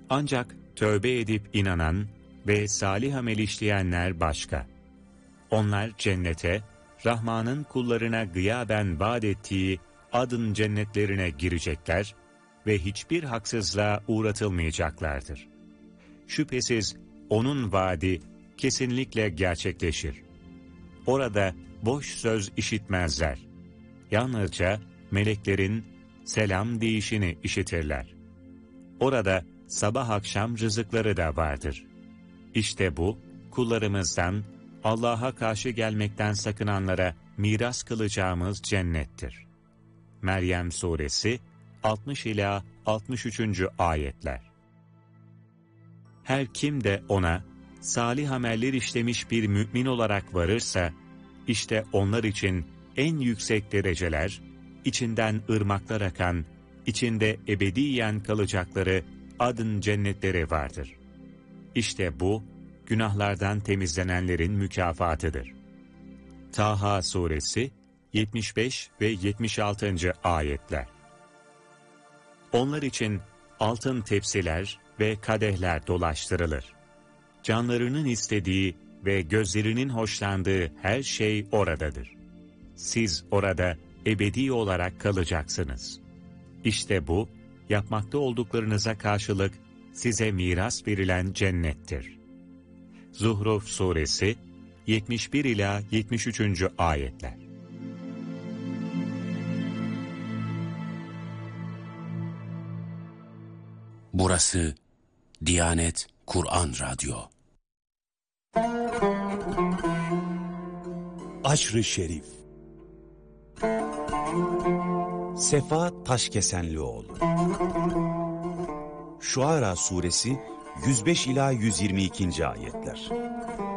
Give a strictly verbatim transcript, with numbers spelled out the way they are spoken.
Ancak tövbe edip inanan ve salih amel işleyenler başka. Onlar cennete, Rahman'ın kullarına gıyaben vaat ettiği adın cennetlerine girecekler ve hiçbir haksızlığa uğratılmayacaklardır. Şüphesiz onun vaadi kesinlikle gerçekleşir. Orada boş söz işitmezler. Yalnızca meleklerin selam deyişini işitirler. Orada sabah akşam rızıkları da vardır. İşte bu, kullarımızdan Allah'a karşı gelmekten sakınanlara miras kılacağımız cennettir. Meryem Suresi altmış ila altmış üçüncü ayetler. Her kim de ona salih ameller işlemiş bir mümin olarak varırsa, işte onlar için en yüksek dereceler, içinden ırmaklar akan, içinde ebediyen kalacakları adın cennetleri vardır. İşte bu, günahlardan temizlenenlerin mükafatıdır. Taha Suresi yetmiş beş ve yetmiş altıncı ayetler. Onlar için altın tepsiler ve kadehler dolaştırılır. Canlarının istediği ve gözlerinin hoşlandığı her şey oradadır. Siz orada ebedi olarak kalacaksınız. İşte bu, yapmakta olduklarınıza karşılık size miras verilen cennettir. Zuhruf Suresi yetmiş bir ila yetmiş üçüncü ayetler. Burası Diyanet Kur'an Radyo. Aşr-ı Şerif Sefa Taşkesenlioğlu. Şuara Suresi yüz beş ila yüz yirmi ikinci ayetler.